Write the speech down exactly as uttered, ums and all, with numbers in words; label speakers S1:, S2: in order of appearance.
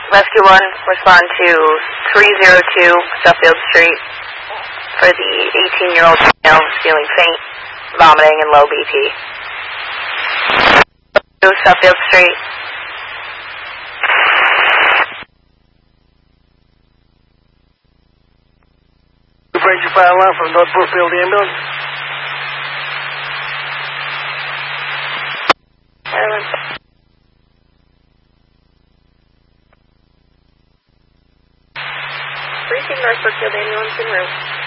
S1: Rescue one, respond to three oh two Suffield Street for the eighteen-year-old male feeling faint, vomiting, and low B P. Suffield Street.
S2: Ranger fire alarm from North Brookfield ambulance.
S1: Briefing North Brookfield ambulance en route.